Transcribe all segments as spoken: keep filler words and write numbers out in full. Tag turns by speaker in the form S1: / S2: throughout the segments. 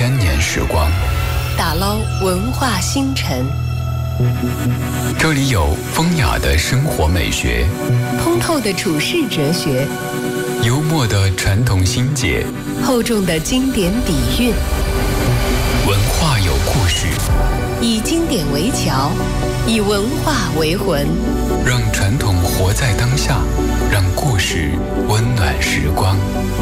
S1: 千年时光，
S2: 打捞文化星辰。
S1: 这里有风雅的生活美学，
S2: 通透的处世哲学，
S1: 幽默的传统心结，
S2: 厚重的经典底蕴。
S1: 文化有故事，
S2: 以经典为桥，以文化为魂，
S1: 让传统活在当下，让故事温暖时光。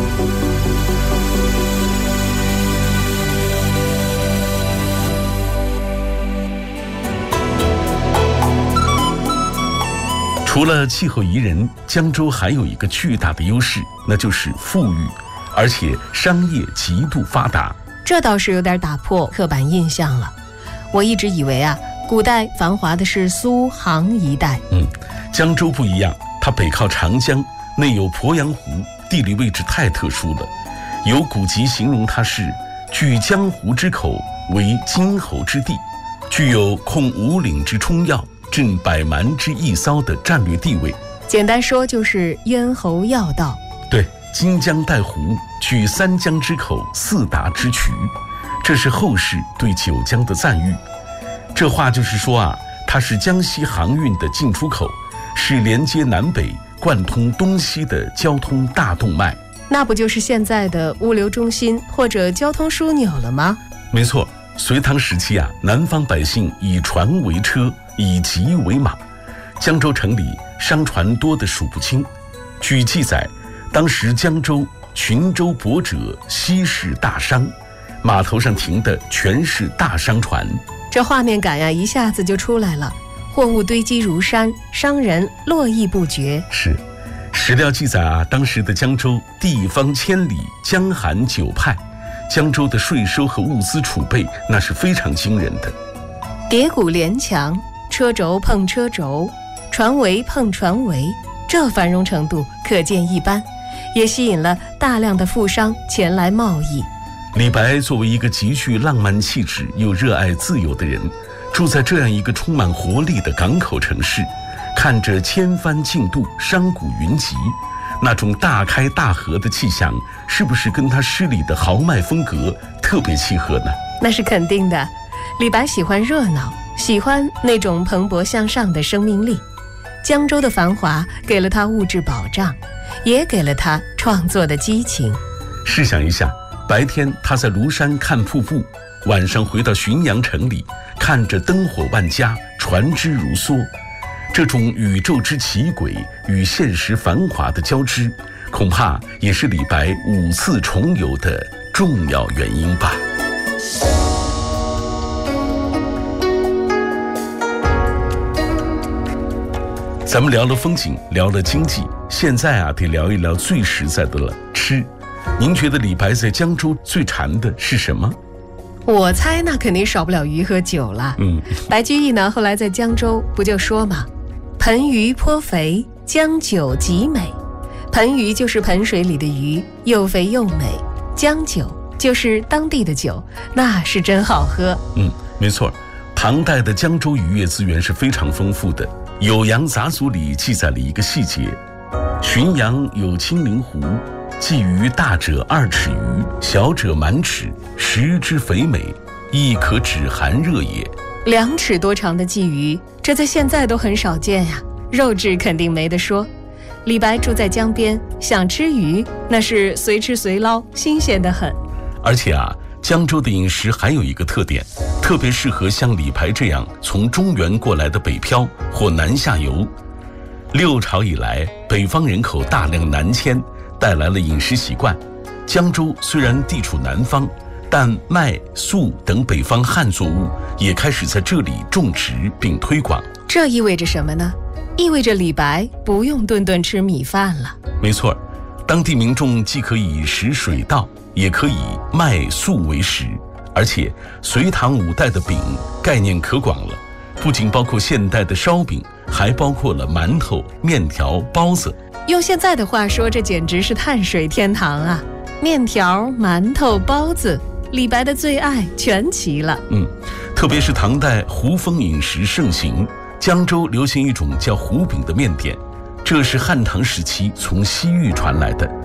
S3: 除了气候宜人，江州还有一个巨大的优势，那就是富裕，而且商业极度发达。
S2: 这倒是有点打破刻板印象了。我一直以为啊，古代繁华的是苏杭一带。
S3: 嗯，江州不一样，它北靠长江，内有鄱阳湖，地理位置太特殊了。有古籍形容它是据江湖之口为金侯之地，具有控五岭之冲要，镇百蛮之一骚的战略地位。
S2: 简单说就是咽喉要道。
S3: 对，金江带湖，据三江之口，四达之渠，这是后世对九江的赞誉。这话就是说啊，它是江西航运的进出口，是连接南北、贯通东西的交通大动脉。
S2: 那不就是现在的物流中心或者交通枢纽了吗？
S3: 没错，隋唐时期啊，南方百姓以船为车，以骑为马，江州城里商船多得数不清。据记载，当时江州群舟泊者稀世大商，码头上停的全是大商船。
S2: 这画面感呀，一下子就出来了，货物堆积如山，商人络绎不绝。
S3: 是，史料记载啊，当时的江州地方千里，江寒九派，江州的税收和物资储备那是非常惊人的。
S2: 叠谷连墙，车轴碰车轴，船桅碰船桅，这繁荣程度可见一斑，也吸引了大量的富商前来贸易。
S3: 李白作为一个极具浪漫气质又热爱自由的人，住在这样一个充满活力的港口城市，看着千帆竞渡，商贾云集，那种大开大合的气象，是不是跟他诗里的豪迈风格特别契合呢？
S2: 那是肯定的。李白喜欢热闹，喜欢那种蓬勃向上的生命力。江州的繁华给了他物质保障，也给了他创作的激情。
S3: 试想一下，白天他在庐山看瀑布，晚上回到浔阳城里，看着灯火万家，船只如梭。这种宇宙之奇诡与现实繁华的交织，恐怕也是李白五次重游的重要原因吧。咱们聊了风景，聊了经济，现在啊，得聊一聊最实在的了，吃。您觉得李白在江州最馋的是什么？
S2: 我猜那肯定少不了鱼和酒了。
S3: 嗯，
S2: 白居易呢，后来在江州不就说嘛，盆鱼颇肥，江酒极美。盆鱼就是盆水里的鱼，又肥又美。江酒就是当地的酒，那是真好喝。
S3: 嗯，没错，唐代的江州渔业资源是非常丰富的。《酉阳杂俎》里记载了一个细节：浔阳有青灵湖，鲫鱼大者二尺余，小者满尺，食之肥美，亦可止寒热也。
S2: 两尺多长的鲫鱼，这在现在都很少见呀，肉质肯定没得说。李白住在江边，想吃鱼，那是随吃随捞，新鲜得很。
S3: 而且啊，江州的饮食还有一个特点，特别适合像李白这样从中原过来的北漂或南下游。六朝以来，北方人口大量南迁，带来了饮食习惯。江州虽然地处南方，但麦、粟等北方旱作物也开始在这里种植并推广。
S2: 这意味着什么呢？意味着李白不用顿顿吃米饭了。
S3: 没错，当地民众既可以食水稻，也可以麦粟为食。而且隋唐五代的饼概念可广了，不仅包括现代的烧饼，还包括了馒头、面条、包子。
S2: 用现在的话说，这简直是碳水天堂啊！面条、馒头、包子，李白的最爱全齐了。
S3: 嗯，特别是唐代胡风饮食盛行，江州流行一种叫胡饼的面点，这是汉唐时期从西域传来的。